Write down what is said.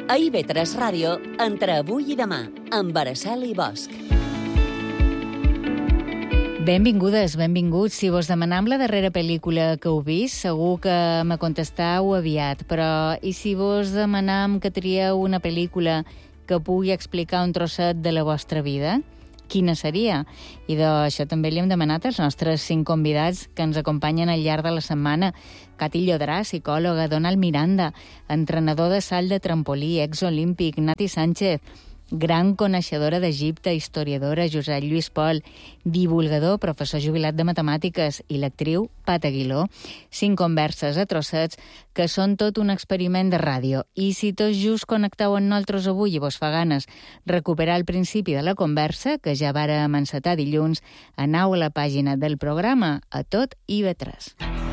A IB3 Ràdio, entre avui i demà, amb Araceli Bosch. Benvingudes, benvinguts. Si vos demanam la darrera pel·lícula que heu vist, segur que me contestau aviat. Però i si vos demanam que trieu una pel·lícula que pugui explicar un trosset de la vostra vida? Quina seria? I d'això també li hem demanat als nostres 5 convidats que ens acompanyen al llarg de la setmana. Cati Llodrà, psicòloga, Donald Miranda, entrenador de salt de trampolí, exolímpic, Nati Sánchez, gran coneixedora d'Egipte, historiadora, Josep Lluís Pol, divulgador, professor jubilat de matemàtiques, i l'actriu Pat Aguiló. 5 converses a trossets que són tot un experiment de ràdio. I si tot just connecteu amb nosaltres avui i vos fa ganes recuperar el principi de la conversa, que ja vàrem encetar dilluns, anau a la pàgina del programa a tot IB3.